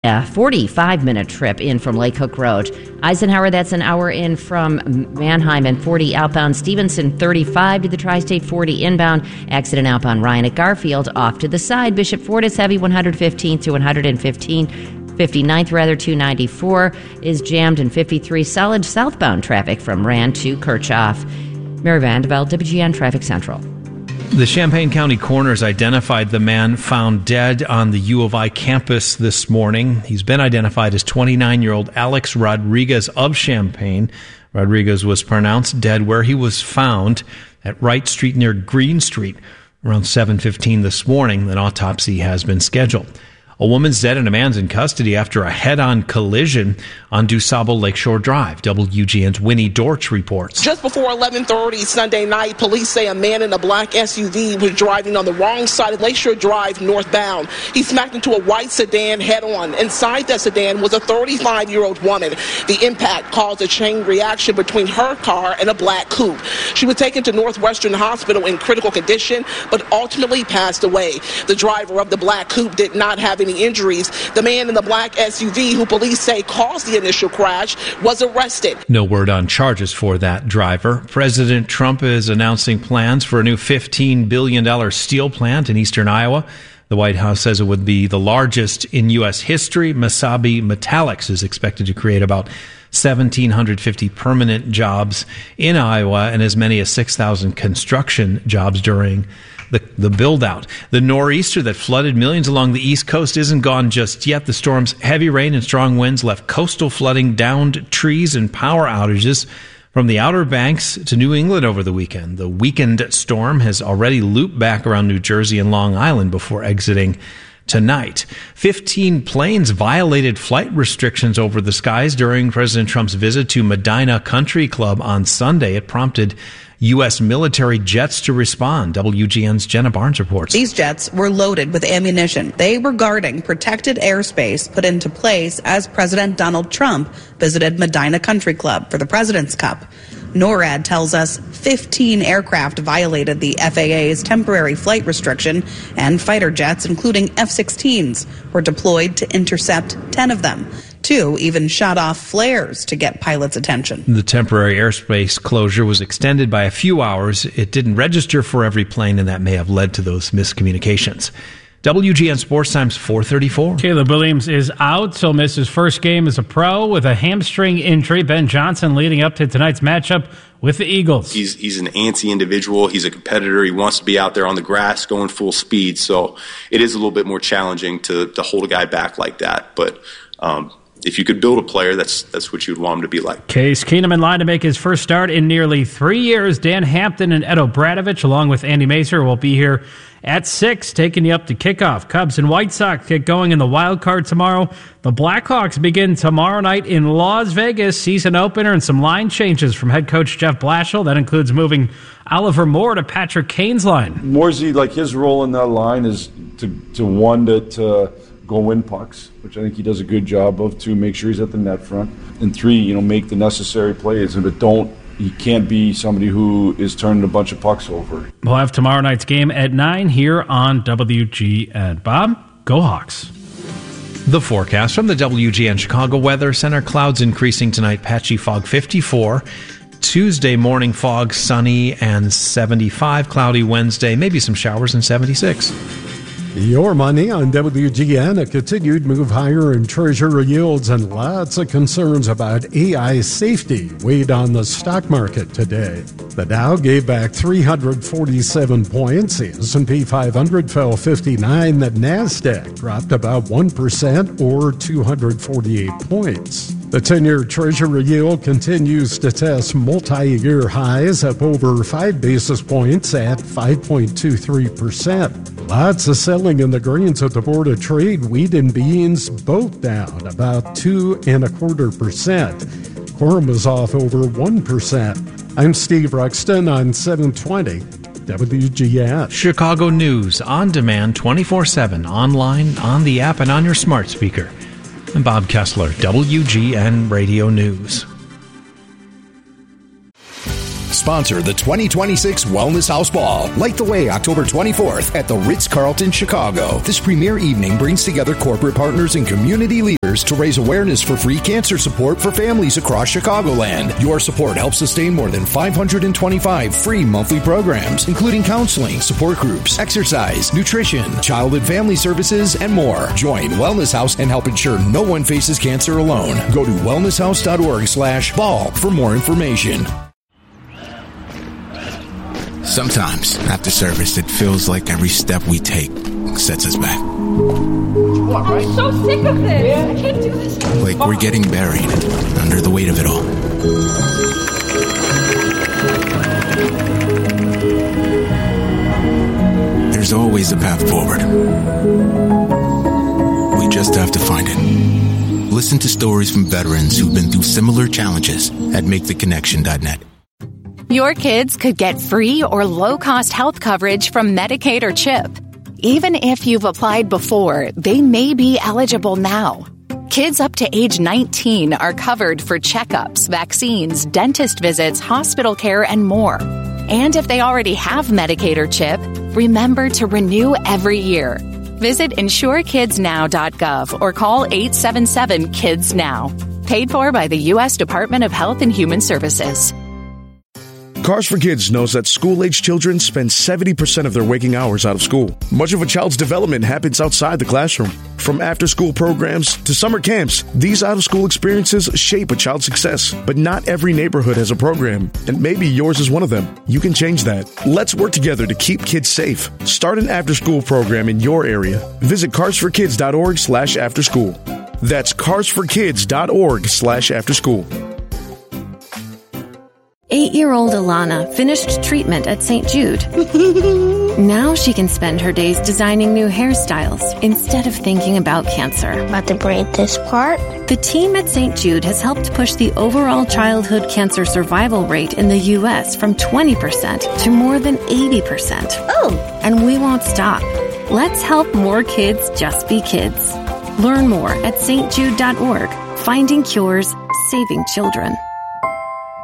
A 45-minute trip in from Lake Hook Road. Eisenhower, that's an hour in from Manheim, and 40 outbound. Stevenson, 35 to the Tri-State, 40 inbound. Accident outbound Ryan at Garfield, off to the side. Bishop Ford is heavy, 115th to 115. 59th, 294 is jammed, and 53 solid southbound traffic from Rand to Kirchhoff. Mary Vandeveld, WGN Traffic Central. The Champaign County coroners identified the man found dead on the U of I campus this morning. He's been identified as 29-year-old Alex Rodriguez of Champaign. Rodriguez was pronounced dead where he was found at Wright Street near Green Street around 7:15 this morning. An autopsy has been scheduled. A woman's dead and a man's in custody after a head-on collision on DuSable Lakeshore Drive. WGN's Winnie Dortch reports. Just before 11:30 Sunday night, police say a man in a black SUV was driving on the wrong side of Lakeshore Drive northbound. He smacked into a white sedan head-on. Inside that sedan was a 35-year-old woman. The impact caused a chain reaction between her car and a black coupe. She was taken to Northwestern Hospital in critical condition, but ultimately passed away. The driver of the black coupe did not have any injuries. The man in the black SUV, who police say caused the initial crash, was arrested. No word on charges for that driver. President Trump is announcing plans for a new $15 billion steel plant in eastern Iowa. The White House says it would be the largest in U.S. history. Mesabi Metallics is expected to create about 1,750 permanent jobs in Iowa and as many as 6,000 construction jobs during the build-out. The nor'easter that flooded millions along the East Coast isn't gone just yet. The storm's heavy rain and strong winds left coastal flooding, downed trees, and power outages from the Outer Banks to New England over the weekend. The weekend storm has already looped back around New Jersey and Long Island before exiting tonight. 15 planes violated flight restrictions over the skies during President Trump's visit to Medina Country Club on Sunday. It prompted U.S. military jets to respond. WGN's Jenna Barnes reports. These jets were loaded with ammunition. They were guarding protected airspace put into place as President Donald Trump visited Medina Country Club for the President's Cup. NORAD tells us 15 aircraft violated the FAA's temporary flight restriction, and fighter jets, including F-16s, were deployed to intercept 10 of them. 2 even shot off flares to get pilots' attention. The temporary airspace closure was extended by a few hours. It didn't register for every plane, and that may have led to those miscommunications. WGN Sports Times 4:34. Caleb Williams is out. So missed his first game as a pro with a hamstring injury. Ben Johnson leading up to tonight's matchup with the Eagles. He's an antsy individual. He's a competitor. He wants to be out there on the grass going full speed. So it is a little bit more challenging to hold a guy back like that. But if you could build a player, that's what you'd want him to be like. Case Keenum in line to make his first start in nearly 3 years. Dan Hampton and Ed O'Bradovich, along with Andy Mazer, will be here at 6, taking you up to kickoff. Cubs and White Sox get going in the wild card tomorrow. The Blackhawks begin tomorrow night in Las Vegas. Season opener and some line changes from head coach Jeff Blashill. That includes moving Oliver Moore to Patrick Kane's line. Mooresy, like his role in that line is to go win pucks, which I think he does a good job of, to make sure he's at the net front. And 3, make the necessary plays. But he can't be somebody who is turning a bunch of pucks over. We'll have tomorrow night's game at 9 here on WGN. Bob, go Hawks. The forecast from the WGN Chicago Weather Center. Clouds increasing tonight, patchy fog 54. Tuesday morning fog, sunny and 75. Cloudy Wednesday, maybe some showers and 76. Your money on WGN. A continued move higher in Treasury yields and lots of concerns about AI safety weighed on the stock market today. The Dow gave back 347 points. The S&P 500 fell 59. The NASDAQ dropped about 1% or 248 points. The 10-year Treasury yield continues to test multi-year highs, up over 5 basis points at 5.23%. Lots of selling in the grains at the Board of Trade. Wheat and beans both down about 2.25%. Corn was off over 1%. I'm Steve Ruxton on 720 WGN. Chicago News on demand 24/7, online, on the app, and on your smart speaker. I'm Bob Kessler, WGN Radio News. sponsor the 2026 Wellness House Ball. Light the way October 24th at the Ritz-Carlton, Chicago. This premier evening brings together corporate partners and community leaders to raise awareness for free cancer support for families across Chicagoland. Your support helps sustain more than 525 free monthly programs, including counseling, support groups, exercise, nutrition, child and family services, and more. Join Wellness House and help ensure no one faces cancer alone. Go to wellnesshouse.org/ball for more information. Sometimes, after service, it feels like every step we take sets us back. I'm so sick of this. I can't do this. Like we're getting buried under the weight of it all. There's always a path forward. We just have to find it. Listen to stories from veterans who've been through similar challenges at MakeTheConnection.net. Your kids could get free or low-cost health coverage from Medicaid or CHIP. Even if you've applied before, they may be eligible now. Kids up to age 19 are covered for checkups, vaccines, dentist visits, hospital care, and more. And if they already have Medicaid or CHIP, remember to renew every year. Visit InsureKidsNow.gov or call 877-KIDS-NOW. Paid for by the U.S. Department of Health and Human Services. Cars for Kids knows that school-age children spend 70% of their waking hours out of school. Much of a child's development happens outside the classroom. From after-school programs to summer camps, these out-of-school experiences shape a child's success. But not every neighborhood has a program, and maybe yours is one of them. You can change that. Let's work together to keep kids safe. Start an after-school program in your area. Visit carsforkids.org/afterschool. That's carsforkids.org/afterschool. 8-year-old Alana finished treatment at St. Jude. Now she can spend her days designing new hairstyles instead of thinking about cancer. About to braid this part? The team at St. Jude has helped push the overall childhood cancer survival rate in the U.S. from 20% to more than 80%. Oh! And we won't stop. Let's help more kids just be kids. Learn more at stjude.org. Finding cures, saving children.